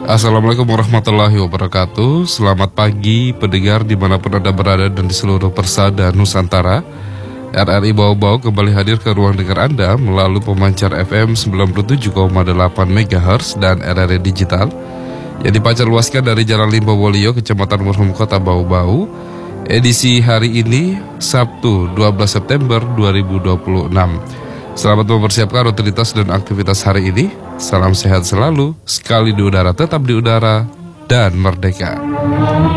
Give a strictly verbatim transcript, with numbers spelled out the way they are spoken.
Assalamualaikum warahmatullahi wabarakatuh. Selamat pagi pendengar dimanapun Anda berada dan di seluruh persada Nusantara. R R I Bau-Bau kembali hadir ke ruang dengar Anda melalui pemancar F M sembilan puluh tujuh koma delapan megahertz dan R R I Digital yang dipancar luaskan dari Jalan Limpo Wolio, Kecamatan Murhum, Kota Bau-Bau. Edisi hari ini Sabtu dua belas September dua ribu dua puluh enam. Selamat mempersiapkan rutinitas dan aktivitas hari ini. Salam sehat selalu, sekali di udara tetap di udara, dan merdeka.